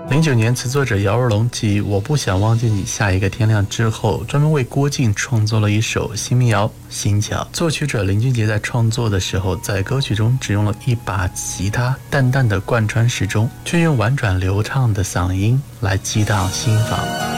09年，词作者姚若龙继《我不想忘记你》下一个天亮之后，专门为郭靖创作了一首新民谣《新桥》。作曲者林俊杰在创作的时候，在歌曲中只用了一把吉他，淡淡的贯穿始终，却用婉转流畅的嗓音来激荡心房。